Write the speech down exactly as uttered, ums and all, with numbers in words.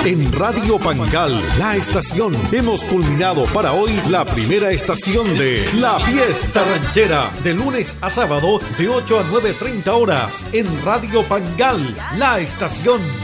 En Radio Pangal, la estación, hemos culminado para hoy la primera estación de La Fiesta Ranchera, de lunes a sábado de ocho a nueve treinta horas en Radio Pangal, la estación